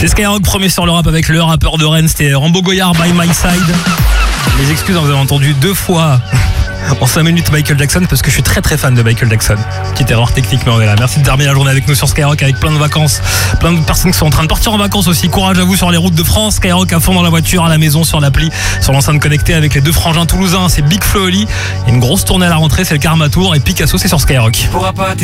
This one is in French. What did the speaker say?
C'est Skyrock, premier sur le rap avec le rappeur de Rennes, c'était Rambo Goyard, By My Side. Les excuses, vous avez entendu 2 fois en 5 minutes Michael Jackson parce que je suis très très fan de Michael Jackson. Petite erreur technique, mais on est là. Merci de terminer la journée avec nous sur Skyrock avec plein de vacances, plein de personnes qui sont en train de partir en vacances aussi. Courage à vous sur les routes de France. Skyrock à fond dans la voiture, à la maison, sur l'appli, sur l'enceinte connectée avec les 2 frangins toulousains. C'est Big Flo Oli. Il y a une grosse tournée à la rentrée, c'est le Karma Tour et Picasso, c'est sur Skyrock.